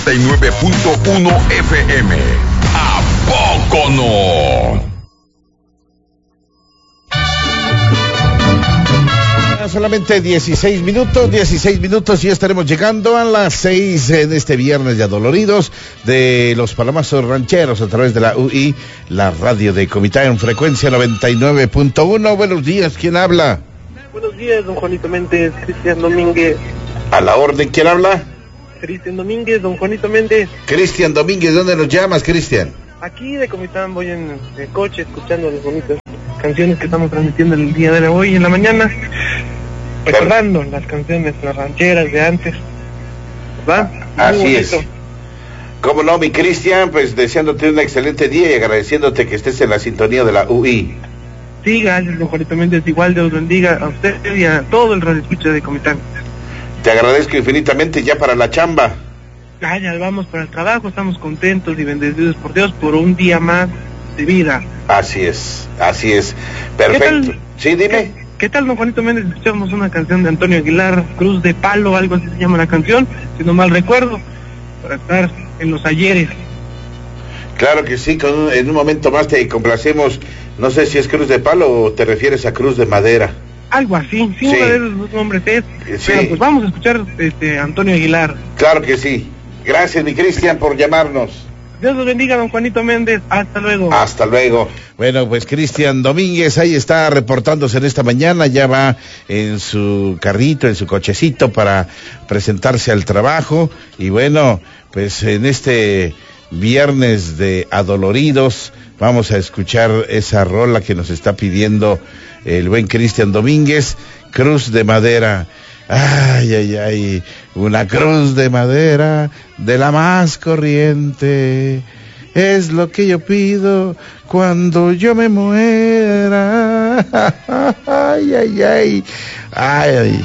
99.1 FM. ¿A poco no? Solamente 16 minutos y ya estaremos llegando a las 6 en este viernes de Adoloridos de los Palomazos Rancheros a través de la UI, la radio de Comitán en frecuencia 99.1. Buenos días, ¿quién habla? Buenos días, don Juanito Méndez, Cristian Domínguez. A la orden, ¿quién habla? Cristian Domínguez, don Juanito Méndez. Cristian Domínguez, ¿dónde nos llamas, Cristian? Aquí de Comitán voy en el coche escuchando las bonitas canciones que estamos transmitiendo el día de hoy en la mañana. Recordando las canciones, las rancheras de antes, ¿verdad? Así es. ¿Cómo no, mi Cristian? Pues deseándote un excelente día y agradeciéndote que estés en la sintonía de la UI. Sí, gracias, don Juanito Méndez. Igual Dios bendiga a usted y a todo el radioescucha de Comitán. Te agradezco infinitamente ya para la chamba. Ya vamos para el trabajo, estamos contentos y bendecidos por Dios por un día más de vida. Así es. Perfecto. Sí, dime. ¿Qué tal, don Juanito Méndez? Escuchamos una canción de Antonio Aguilar, Cruz de Palo, algo así se llama la canción, si no mal recuerdo, para estar en los ayeres. Claro que sí, en un momento más te complacemos, no sé si es Cruz de Palo o te refieres a Cruz de Madera. Algo así, sí. Uno de esos dos nombres es, sí. Pero pues vamos a escuchar Antonio Aguilar. Claro que sí. Gracias, mi Cristian, por llamarnos. Dios los bendiga, don Juanito Méndez. Hasta luego. Hasta luego. Bueno, pues Cristian Domínguez ahí está reportándose en esta mañana. Ya va en su carrito, en su cochecito para presentarse al trabajo. Y bueno, pues en este viernes de Adoloridos vamos a escuchar esa rola que nos está pidiendo el buen Cristian Domínguez, Cruz de Madera. Ay, una cruz de madera de la más corriente es lo que yo pido cuando yo me muera. Ay.